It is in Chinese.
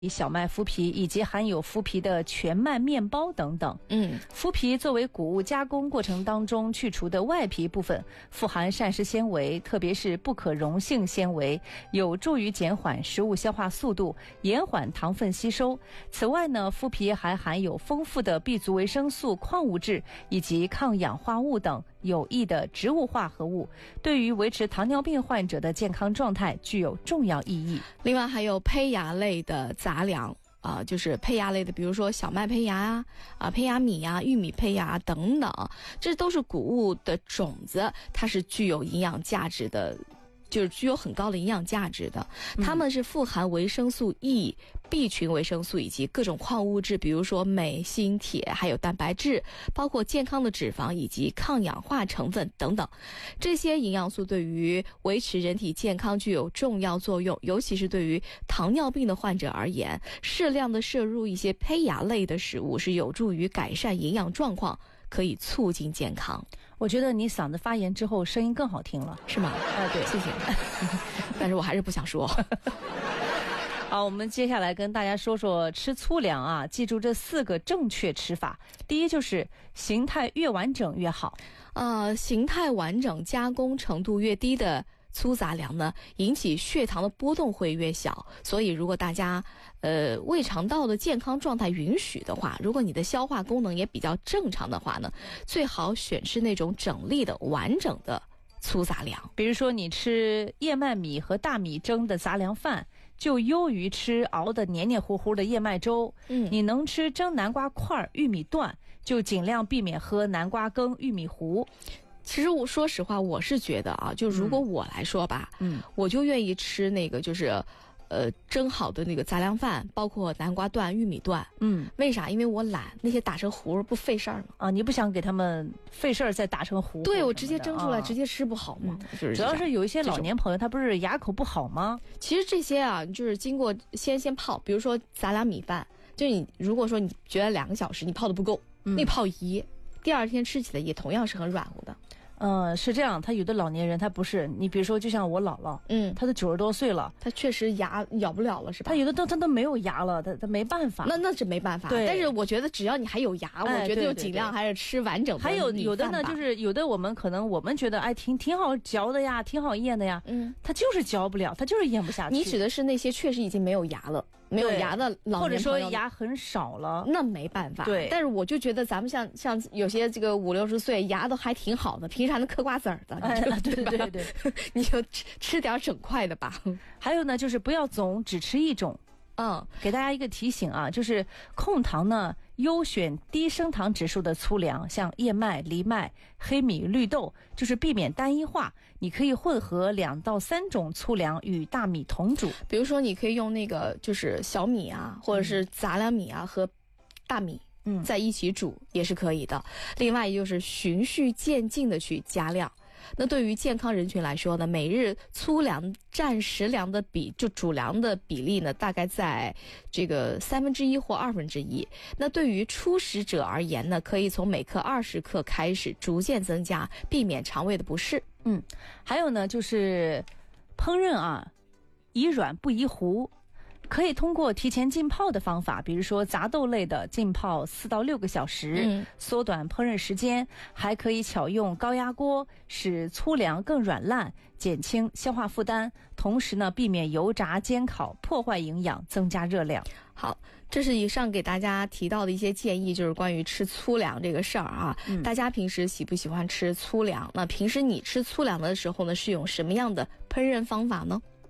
小麦麸皮以及含有麸皮的全麦面包等等。麸皮作为谷物加工过程当中去除的外皮部分，富含膳食纤维，特别是不可溶性纤维，有助于减缓食物消化速度，延缓糖分吸收。此外呢，麸皮还含有丰富的 B 族维生素、矿物质以及抗氧化物等有益的植物化合物，对于维持糖尿病患者的健康状态具有重要意义。 另外还有胚芽类的杂粮就是胚芽类的，比如说小麦胚芽胚芽米玉米胚芽等等，这都是谷物的种子，它是具有营养价值的，就是具有很高的营养价值的。它们是富含维生素 E、B 群维生素以及各种矿物质，比如说镁、锌、铁，还有蛋白质，包括健康的脂肪以及抗氧化成分等等。这些营养素对于维持人体健康具有重要作用，尤其是对于糖尿病的患者而言，适量的摄入一些胚芽类的食物是有助于改善营养状况，可以促进健康。 我觉得你嗓子发炎之后声音更好听了， 是吗？ 对， 谢谢。但是我还是不想说。 好，我们接下来跟大家说说吃粗粮记住这4个正确吃法。第一就是形态越完整越好。 形态完整、加工程度越低的粗杂粮呢，引起血糖的波动会越小。所以如果大家胃肠道的健康状态允许的话，如果你的消化功能也比较正常的话呢，最好选吃那种整粒的完整的粗杂粮。 比如说你吃燕麦米和大米蒸的杂粮饭，就优于吃熬的黏黏糊糊的燕麦粥。你能吃蒸南瓜块、玉米段，就尽量避免喝南瓜羹、玉米糊。 其实我说实话，我是觉得就如果我来说吧，我就愿意吃那个就是蒸好的那个杂粮饭，包括南瓜段、玉米段。为啥？因为我懒，那些打成糊不费事儿吗？ 你不想给他们费事儿再打成糊？ 对，我直接蒸出来，直接吃不好吗？ 主要是有一些老年朋友，他不是牙口不好吗？ 其实这些就是经过先泡，比如说杂粮米饭，就你如果说你觉得2个小时你泡的不够，那泡1，第二天吃起来也同样是很软乎的。 是这样，他有的老年人他不是，你比如说就像我姥姥，他都90多岁了， 他确实牙咬不了了，是吧？ 他有的他都没有牙了，他没办法。 那是没办法。对，但是我觉得只要你还有牙，我觉得就尽量还是吃完整的。 还有的呢，就是有的我们觉得挺好嚼的呀，挺好咽的呀，他就是嚼不了，他就是咽不下去。 你指的是那些确实已经没有牙了。没有牙的老年朋友， 或者说牙很少了， 那没办法。 对， 但是我就觉得咱们像有些这个50、60岁牙都还挺好的，平时还能嗑瓜子儿的， 对， 你就吃点整块的吧。 还有呢，就是不要总只吃一种。给大家一个提醒就是控糖呢，优选低升糖指数的粗粮，像燕麦、藜麦、黑米、绿豆，就是避免单一化。你可以混合2到3种粗粮与大米同煮， 比如说你可以用那个就是小米或者是杂粮米和大米在一起煮也是可以的。另外就是循序渐进的去加量。那对于健康人群来说呢，每日粗粮占食粮的就主粮的比例呢，大概在这个1/3或1/2。那对于初食者而言呢，可以从每克20克开始，逐渐增加，避免肠胃的不适。 还有呢，就是烹饪宜软不宜糊。可以通过提前浸泡的方法，比如说杂豆类的浸泡4到6个小时，缩短烹饪时间。还可以巧用高压锅，使粗粮更软烂，减轻消化负担，同时呢，避免油炸煎烤破坏营养，增加热量。 好，这是以上给大家提到的一些建议，就是关于吃粗粮这个事儿大家平时喜不喜欢吃粗粮？那平时你吃粗粮的时候呢，是用什么样的烹饪方法呢？